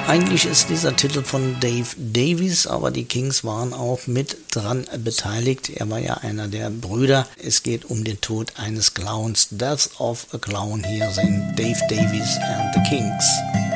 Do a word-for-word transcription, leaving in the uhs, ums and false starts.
Eigentlich ist dieser Titel von Dave Davies, aber die Kings waren auch mit dran beteiligt. Er war ja einer der Brüder. Es geht um den Tod eines Clowns. Death of a Clown. Hier sind Dave Davies and the Kings.